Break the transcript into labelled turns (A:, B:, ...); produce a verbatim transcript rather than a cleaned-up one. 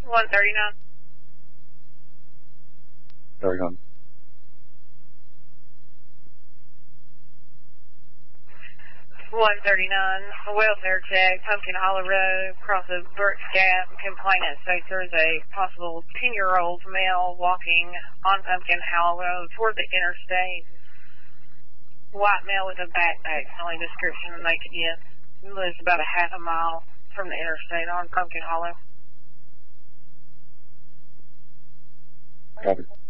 A: one thirty-nine.
B: Carry on.
A: one thirty-nine, welfare check, Pumpkin Hollow Road, across the Burt's Gap. Complainant states there's a possible ten-year-old male walking on Pumpkin Hollow Road toward the interstate. White male with a backpack, the only description they could get. He lives about a half a mile from the interstate on Pumpkin Hollow.
B: Copy.